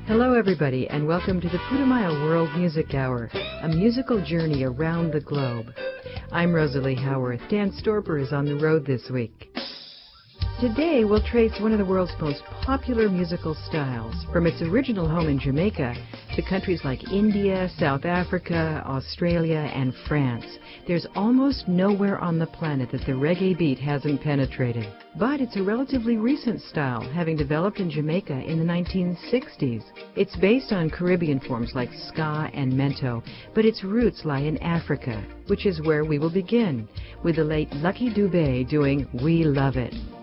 Hello everybody, and welcome to the Putumayo World Music Hour, a musical journey around the globe. I'm Rosalie Howarth. Dan Storper is on the road this week. Today we'll trace one of the world's most popular musical styles, from its original home in Jamaica to countries like India, South Africa, Australia, and France. There's almost nowhere on the planet that the reggae beat hasn't penetrated. But it's a relatively recent style, having developed in Jamaica in the 1960s. It's based on Caribbean forms like ska and mento, but its roots lie in Africa, which is where we will begin, with the late Lucky Dubé doing We Love It.